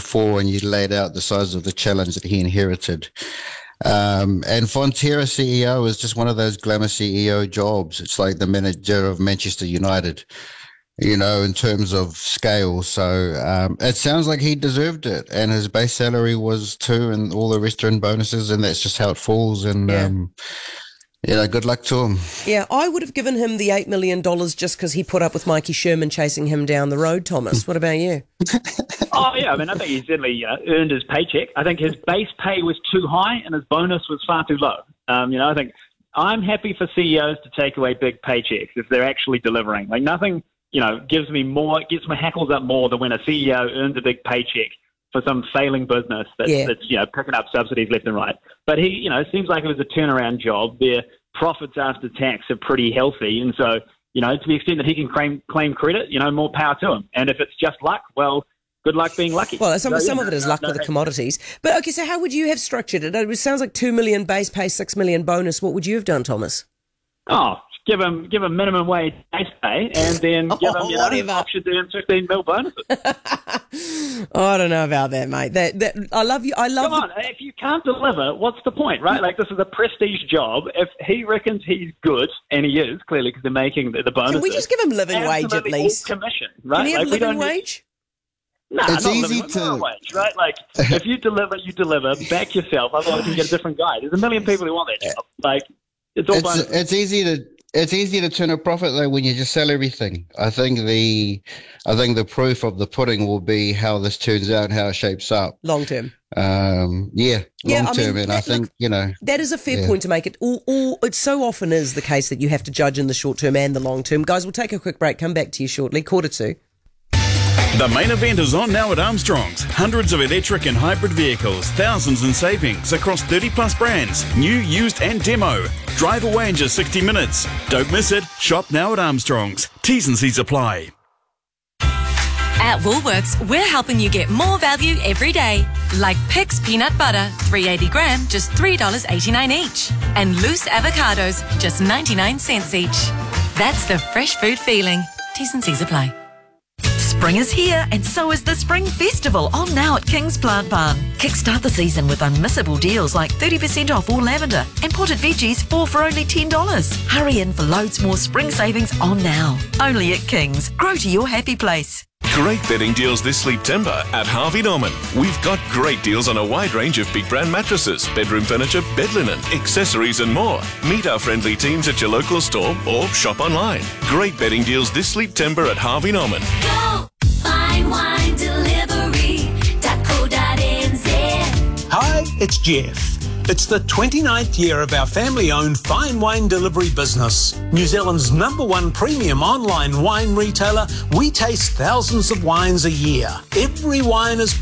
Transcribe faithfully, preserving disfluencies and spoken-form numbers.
before when you laid out the size of the challenge that he inherited. Um, and Fonterra C E O is just one of those glamour C E O jobs. It's like the manager of Manchester United, you know, in terms of scale. So um, it sounds like he deserved it, and his base salary was too, and all the rest are in bonuses, and that's just how it falls. And yeah. um, you know, good luck to him. Yeah, I would have given him the eight million dollars just because he put up with Mikey Sherman chasing him down the road, Thomas. What about you? Oh, yeah, I mean, I think he certainly uh, earned his paycheck. I think his base pay was too high and his bonus was far too low. Um, you know, I think I'm happy for C E Os to take away big paychecks if they're actually delivering. Like, nothing, you know, gives me more, gets my hackles up more than when a C E O earns a big paycheck for some failing business that's, yeah. that's, you know, picking up subsidies left and right. But he, you know, it seems like it was a turnaround job. Their profits after tax are pretty healthy. And so, you know, to the extent that he can claim, claim credit, you know, more power to him. And if it's just luck, well, good luck being lucky. Well, some, so, some yeah, of it is no, luck no, with the no. commodities. But, okay, so how would you have structured it? It sounds like two million dollars base pay, six million dollars bonus. What would you have done, Thomas? Oh, give him give him minimum wage base pay and then give him, you know, whatever. option to earn fifteen mil bonuses. Oh, I don't know about that, mate. That, that I love you. I love Come on, if you can't deliver, what's the point, right? Like, this is a prestige job. If he reckons he's good, and he is, clearly, because they're making the, the bonuses. Can we just give him living wage at least? All commission, right? Can he have like, we living don't wage? No, It's not easy living to- wage, right? Like, if you deliver, you deliver. Back yourself. Otherwise, you get a different guy. There's a million people who want that job. Like, it's all It's, bonuses. it's easy to it's easy to turn a profit though when you just sell everything. I think the I think the proof of the pudding will be how this turns out, how it shapes up. Long term. Um, yeah, Yeah, long I mean, term, and that- I think look, you know That is a fair Yeah. point to make. It all, all, it so often is the case that you have to judge in the short term and the long term. Guys, we'll take a quick break. Come back to you shortly. Quarter two. The main event is on now at Armstrong's. Hundreds of electric and hybrid vehicles, thousands in savings across thirty plus brands, new, used and demo. Drive away in just sixty minutes. Don't miss it. Shop now at Armstrong's. T's and C's apply. At Woolworths, we're helping you get more value every day. Like Pix peanut butter, three hundred eighty gram, just three dollars eighty-nine each. And loose avocados, just ninety-nine cents each. That's the fresh food feeling. T's and C's apply. Spring is here, and so is the Spring Festival on now at King's Plant Barn. Kickstart the season with unmissable deals like thirty percent off all lavender and potted veggies, four for only ten dollars. Hurry in for loads more spring savings on now. Only at King's. Grow to your happy place. Great bedding deals this September at Harvey Norman. We've got great deals on a wide range of big brand mattresses, bedroom furniture, bed linen, accessories and more. Meet our friendly teams at your local store or shop online. Great bedding deals this September at Harvey Norman. Go Fine Wine Delivery dot co dot n z. Hi, it's Jeff. It's the twenty-ninth year of our family-owned fine wine delivery business. New Zealand's number one premium online wine retailer, we taste thousands of wines a year. Every wine is